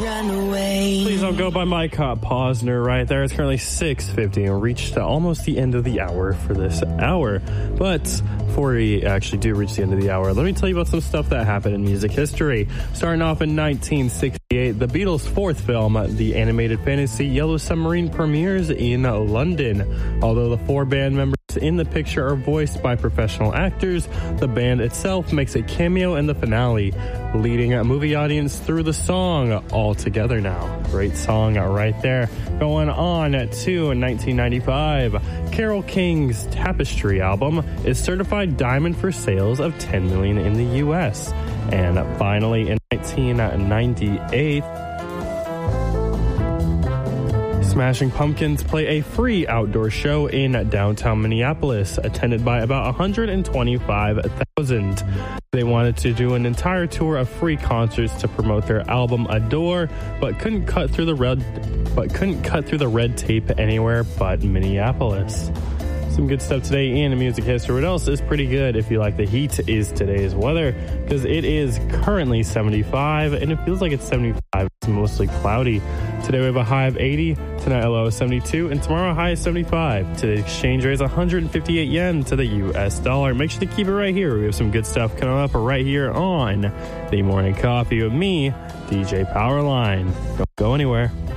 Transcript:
Please Don't Go by Mike Posner right there. It's currently 6:50 and reached almost the end of the hour for this hour. But before we actually do reach the end of the hour, let me tell you about some stuff that happened in music history. Starting off in 1968, the Beatles' fourth film, the animated fantasy Yellow Submarine, premieres in London. Although the four band members in the picture are voiced by professional actors, the band itself makes a cameo in the finale, leading a movie audience through the song All Together Now. Great song right there. Going on to 1995, Carole King's Tapestry album is certified diamond for sales of 10 million in the U.S. And finally, in 1998, Smashing Pumpkins play a free outdoor show in downtown Minneapolis, attended by about 125,000. They wanted to do an entire tour of free concerts to promote their album Adore, but couldn't cut through the red tape anywhere but Minneapolis. Some good stuff today in music history. What else is pretty good if you like the heat is today's weather, because it is currently 75 and it feels like it's 75. It's mostly cloudy. Today we have a high of 80, tonight a low of 72, and tomorrow a high of 75. Today's exchange rate is 158 yen to the U.S. dollar. Make sure to keep it right here. We have some good stuff coming up right here on The Morning Coffee with me, DJ Powerline. Don't go anywhere.